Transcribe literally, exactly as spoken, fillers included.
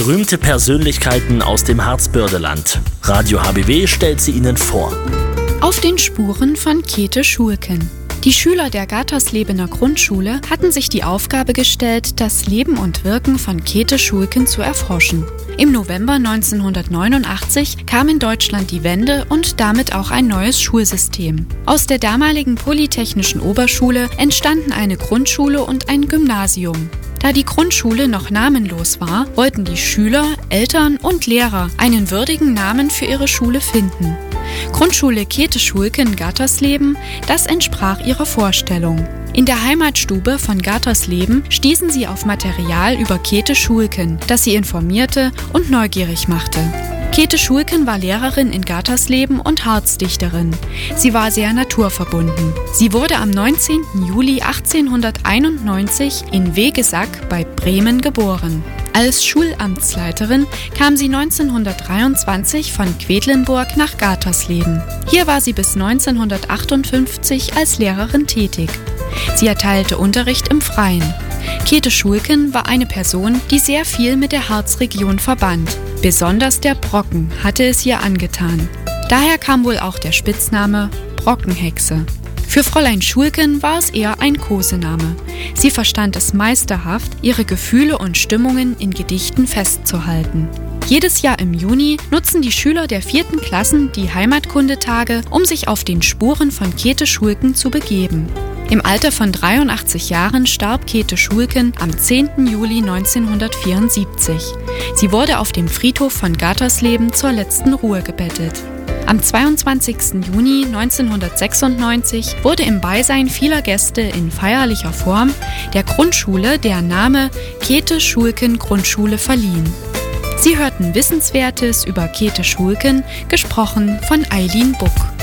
Berühmte Persönlichkeiten aus dem Harzbördeland. Radio H B W stellt sie Ihnen vor. Auf den Spuren von Käthe Schulken. Die Schüler der Gaterslebener Grundschule hatten sich die Aufgabe gestellt, das Leben und Wirken von Käthe Schulken zu erforschen. Im November neunzehnhundertneunundachtzig kam in Deutschland die Wende und damit auch ein neues Schulsystem. Aus der damaligen Polytechnischen Oberschule entstanden eine Grundschule und ein Gymnasium. Da die Grundschule noch namenlos war, wollten die Schüler, Eltern und Lehrer einen würdigen Namen für ihre Schule finden. Grundschule Käthe Schulken Gatersleben, das entsprach ihrer Vorstellung. In der Heimatstube von Gatersleben stießen sie auf Material über Käthe Schulken, das sie informierte und neugierig machte. Käthe Schulken war Lehrerin in Gatersleben und Harzdichterin. Sie war sehr naturverbunden. Sie wurde am neunzehnten Juli achtzehnhunderteinundneunzig in Vegesack bei Bremen geboren. Als Schulamtsleiterin kam sie neunzehnhundertdreiundzwanzig von Quedlinburg nach Gatersleben. Hier war sie bis neunzehnhundertachtundfünfzig als Lehrerin tätig. Sie erteilte Unterricht im Freien. Käthe Schulken war eine Person, die sehr viel mit der Harzregion verband. Besonders der Brocken hatte es ihr angetan. Daher kam wohl auch der Spitzname Brockenhexe. Für Fräulein Schulken war es eher ein Kosename. Sie verstand es meisterhaft, ihre Gefühle und Stimmungen in Gedichten festzuhalten. Jedes Jahr im Juni nutzen die Schüler der vierten Klassen die Heimatkundetage, um sich auf den Spuren von Käthe Schulken zu begeben. Im Alter von dreiundachtzig Jahren starb Käthe Schulken am zehnten Juli neunzehnhundertvierundsiebzig. Sie wurde auf dem Friedhof von Gatersleben zur letzten Ruhe gebettet. Am zweiundzwanzigsten Juni neunzehnhundertsechsundneunzig wurde im Beisein vieler Gäste in feierlicher Form der Grundschule der Name Käthe Schulken Grundschule verliehen. Sie hörten Wissenswertes über Käthe Schulken, gesprochen von Eileen Buck.